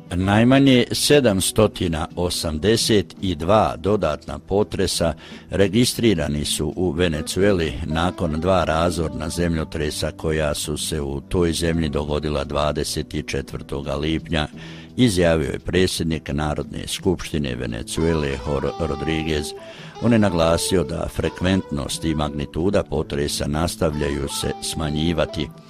Najmanje 782 dodatna potresa registrirani su u Venezueli nakon 2 razorna zemljotresa koja su se u toj zemlji dogodila 24. lipnja, izjavio je predsjednik Narodne skupštine Venezuele Jorge Rodriguez. On je naglasio da frekventnost i magnituda potresa nastavljaju se smanjivati.